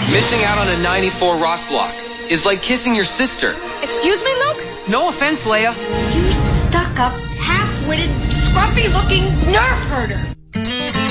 Missing out on a 94 rock block is like kissing your sister. Excuse me, Luke? No offense, Leia. You stuck-up, half-witted, scruffy-looking nerf herder.